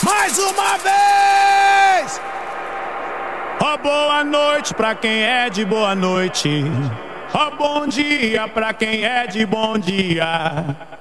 Mais uma vez! Ó, boa noite pra quem é de boa noite. Ó, bom dia pra quem é de bom dia.